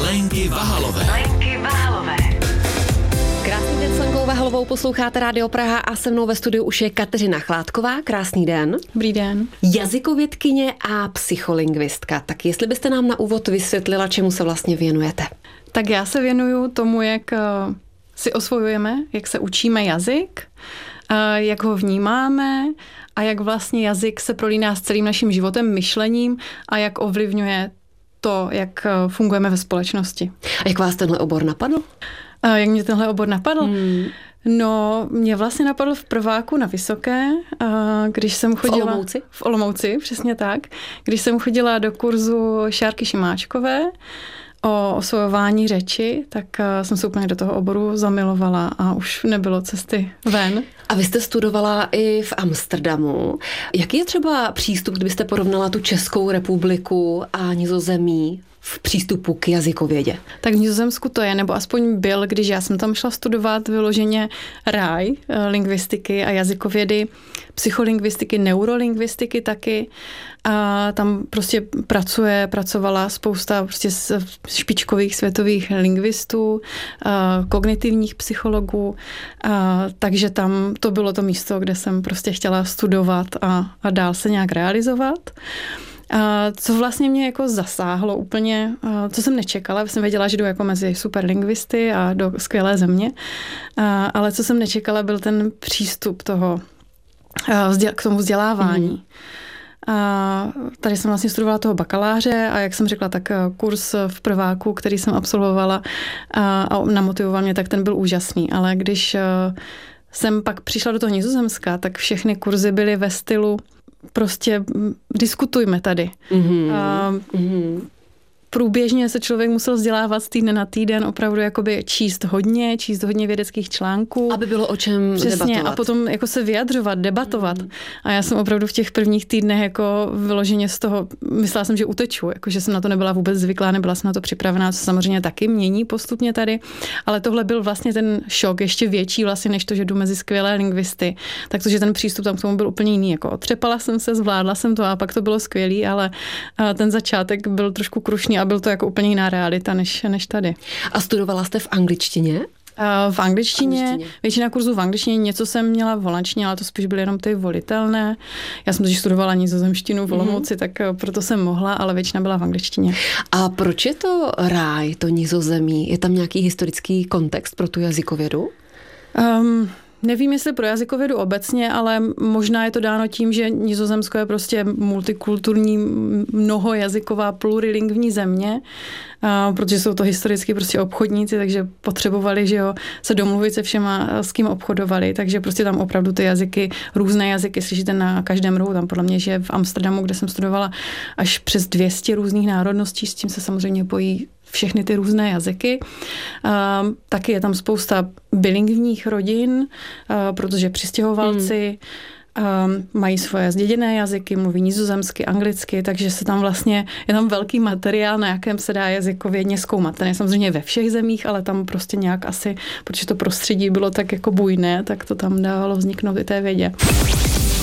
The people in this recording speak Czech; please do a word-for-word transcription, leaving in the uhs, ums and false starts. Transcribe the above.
Lenky Vahalové. Lenky Vahalové. Krásný den s Lenkou Vahalovou, posloucháte Rádio Praha a se mnou ve studiu už je Kateřina Chládková. Krásný den. Dobrý den. Jazykovědkyně a psycholingvistka. Tak jestli byste nám na úvod vysvětlila, čemu se vlastně věnujete? Tak já se věnuju tomu, jak si osvojujeme, jak se učíme jazyk, jak ho vnímáme a jak vlastně jazyk se prolíná s celým naším životem, myšlením a jak ovlivňuje to, jak fungujeme ve společnosti. A jak vás tenhle obor napadl? A jak mě tenhle obor napadl? Hmm. No, mě vlastně napadl v prváku na Vysoké, když jsem chodila... V Olomouci? V Olomouci, přesně tak. Když jsem chodila do kurzu Šárky Šimáčkové o osvojování řeči, tak jsem se úplně do toho oboru zamilovala a už nebylo cesty ven. A vy jste studovala i v Amsterdamu. Jaký je třeba přístup, kdybyste porovnala tu Českou republiku a Nizozemí v přístupu k jazykovědě? Tak v Nizozemsku to je, nebo aspoň byl, když já jsem tam šla studovat vyloženě ráj lingvistiky a jazykovědy, psycholingvistiky, neurolingvistiky taky. A tam prostě pracuje, pracovala spousta prostě špičkových světových lingvistů, kognitivních psychologů, a takže tam to bylo to místo, kde jsem prostě chtěla studovat a, a dál se nějak realizovat. A co vlastně mě jako zasáhlo úplně, co jsem nečekala, jsem věděla, že jdu jako mezi superlingvisty a do skvělé země, a, ale co jsem nečekala, byl ten přístup toho k tomu vzdělávání. Mm. A tady jsem vlastně studovala toho bakaláře a jak jsem řekla, tak kurz v prváku, který jsem absolvovala a, a namotivoval mě, tak ten byl úžasný, ale když jsem pak přišla do toho Nizozemska, tak všechny kurzy byly ve stylu prostě diskutujme tady. Mm-hmm. A mm-hmm. Průběžně se člověk musel vzdělávat z týdne na týden, opravdu jakoby číst hodně, číst hodně vědeckých článků. Aby bylo o čem Přesně, debatovat. A potom jako se vyjadřovat, debatovat. Mm. A já jsem opravdu v těch prvních týdnech jako vyloženě z toho, myslela jsem, že uteču, jako že jsem na to nebyla vůbec zvyklá, nebyla jsem na to připravená, co samozřejmě taky mění postupně tady. Ale tohle byl vlastně ten šok ještě větší vlastně, než to, že jdu mezi skvělé lingvisty. Takže ten přístup tam k tomu byl úplně jiný. Jako otřepala jsem se, zvládla jsem to a pak to bylo skvělý, ale ten začátek byl trošku krušný a byl to jako úplně jiná realita než, než tady. A studovala jste v angličtině? V angličtině, angličtině, většina kurzů v angličtině, něco jsem měla v holandštině, ale to spíš byly jenom ty volitelné. Já jsem totiž studovala nizozemštinu v Olomouci, mm-hmm. tak proto jsem mohla, ale většina byla v angličtině. A proč je to ráj, to Nizozemí? Je tam nějaký historický kontext pro tu jazykovědu? Um, Nevím, jestli pro jazykovědu obecně, ale možná je to dáno tím, že Nizozemsko je prostě multikulturní, mnohojazyková, plurilingvní země, a protože jsou to historicky prostě obchodníci, takže potřebovali, že jo, se domluvit se všema, s kým obchodovali, takže prostě tam opravdu ty jazyky, různé jazyky slyšíte na každém rohu, tam podle mě, že v Amsterdamu, kde jsem studovala až přes dvě stě různých národností, s tím se samozřejmě pojí všechny ty různé jazyky. A taky je tam spousta bilingvních rodin, a protože přistěhovalci hmm. mají svoje zděděné jazyky, mluví nizozemsky, anglicky, takže se tam vlastně, je tam velký materiál, na jakém se dá jazykovědně zkoumat. Ten je samozřejmě ve všech zemích, ale tam prostě nějak asi, protože to prostředí bylo tak jako bujné, tak to tam dávalo vzniknout i té vědě.